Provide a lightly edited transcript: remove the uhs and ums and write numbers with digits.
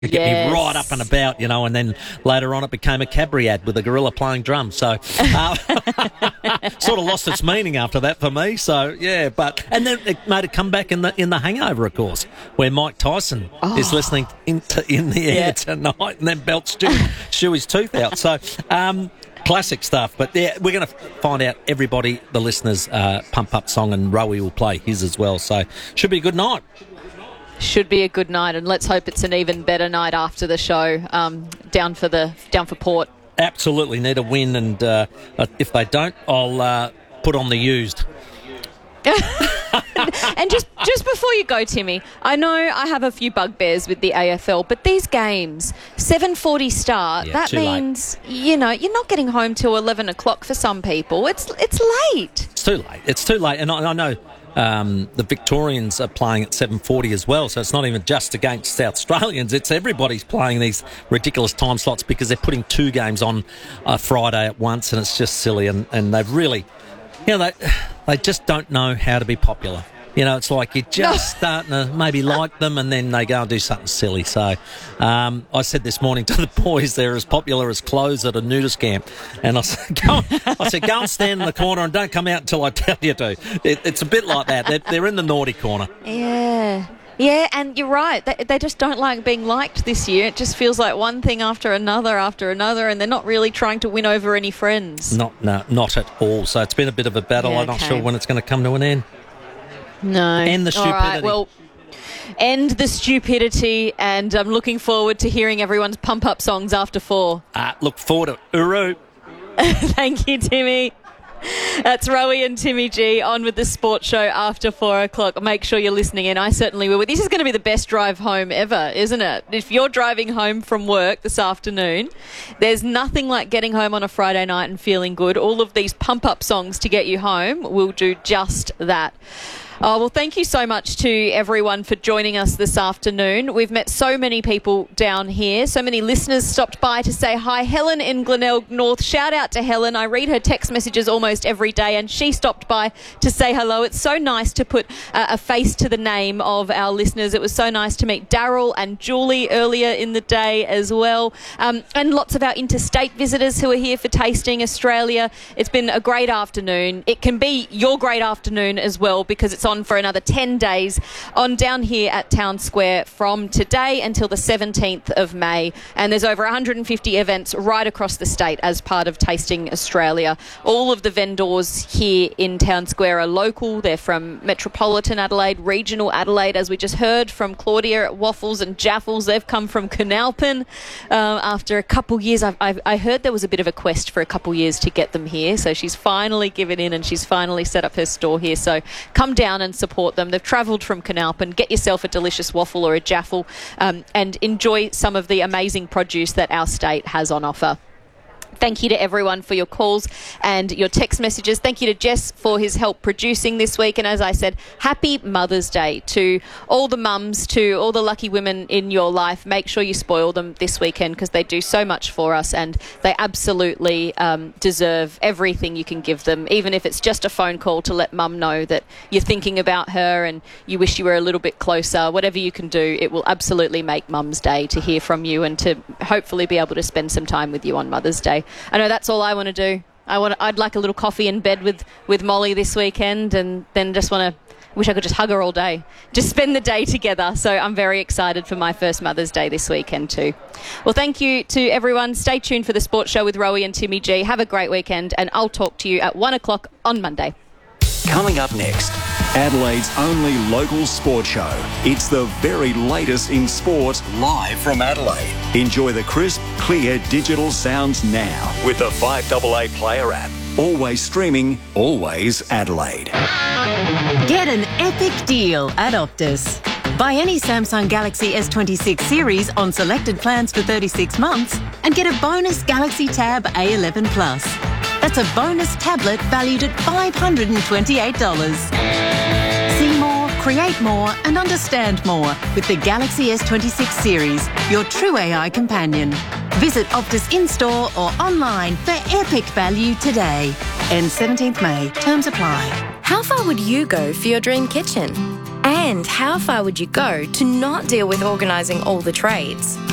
to get me right up and about, and then later on it became a Cadbury ad with a gorilla playing drums. So sort of lost its meaning after that for me. So yeah, and then it made a comeback in the Hangover, of course, where Mike Tyson is listening in the air tonight, and then belts Stewie's tooth out. So. Classic stuff, but yeah, we're going to find out the listeners' pump-up song, and Rowie will play his as well, so should be a good night. Should be a good night, and let's hope it's an even better night after the show, down for Port. Absolutely, need a win, and if they don't, I'll put on the used. And just before you go, Timmy, I know I have a few bugbears with the AFL, but these games, 7:40 start, that means, you're not getting home till 11 o'clock for some people. It's late. It's too late. And I know the Victorians are playing at 7:40 as well, so it's not even just against South Australians. It's everybody's playing these ridiculous time slots because they're putting two games on Friday at once, and it's just silly. And they've really... they just don't know how to be popular. It's like you're just starting to maybe like them, and then they go and do something silly. So I said this morning to the boys, they're as popular as clothes at a nudist camp. And I said, go and stand in the corner and don't come out until I tell you to. It's a bit like that. They're in the naughty corner. Yeah. Yeah, and you're right. They just don't like being liked this year. It just feels like one thing after another, and they're not really trying to win over any friends. Not at all. So it's been a bit of a battle. I'm not sure when it's going to come to an end. No. End the stupidity. All right, well, end the stupidity, and I'm looking forward to hearing everyone's pump-up songs after 4. Look forward to Uru. Thank you, Timmy. That's Rowie and Timmy G on with the sports show after 4 o'clock. Make sure you're listening in. I certainly will. This is going to be the best drive home ever, isn't it? If you're driving home from work this afternoon, there's nothing like getting home on a Friday night and feeling good. All of these pump-up songs to get you home will do just that. Oh, well, thank you so much to everyone for joining us this afternoon. We've met so many people down here. So many listeners stopped by to say hi. Helen in Glenelg North. Shout out to Helen. I read her text messages almost every day, and she stopped by to say hello. It's so nice to put a face to the name of our listeners. It was so nice to meet Daryl and Julie earlier in the day as well. And lots of our interstate visitors who are here for Tasting Australia. It's been a great afternoon. It can be your great afternoon as well, because it's on for another 10 days on down here at Town Square from today until the 17th of May. And there's over 150 events right across the state as part of Tasting Australia. All of the vendors here in Town Square are local. They're from Metropolitan Adelaide, Regional Adelaide, as we just heard from Claudia at Waffles and Jaffles. They've come from Canalpin after a couple years. I heard there was a bit of a quest for a couple years to get them here. So she's finally given in and she's finally set up her store here. So come down and support them. They've travelled from Canalpin. Get yourself a delicious waffle or a jaffle and enjoy some of the amazing produce that our state has on offer. Thank you to everyone for your calls and your text messages. Thank you to Jess for his help producing this week. And as I said, happy Mother's Day to all the mums, to all the lucky women in your life. Make sure you spoil them this weekend because they do so much for us and they absolutely deserve everything you can give them, even if it's just a phone call to let mum know that you're thinking about her and you wish you were a little bit closer. Whatever you can do, it will absolutely make Mum's Day to hear from you and to hopefully be able to spend some time with you on Mother's Day. I know that's all I want to do. I'd like a little coffee in bed with Molly this weekend, and then wish I could just hug her all day. Just spend the day together. So I'm very excited for my first Mother's Day this weekend too. Well, thank you to everyone. Stay tuned for the Sports Show with Rowie and Timmy G. Have a great weekend, and I'll talk to you at 1 o'clock on Monday. Coming up next, Adelaide's only local sports show. It's the very latest in sport, live from Adelaide. Enjoy the crisp, clear digital sounds now with the 5AA Player app. Always streaming, always Adelaide. Get an epic deal at Optus. Buy any Samsung Galaxy S26 series on selected plans for 36 months and get a bonus Galaxy Tab A11 Plus. That's a bonus tablet valued at $528. See more, create more and understand more with the Galaxy S26 series, your true AI companion. Visit Optus in-store or online for epic value today. Ends 17th May. Terms apply. How far would you go for your dream kitchen? And how far would you go to not deal with organising all the trades?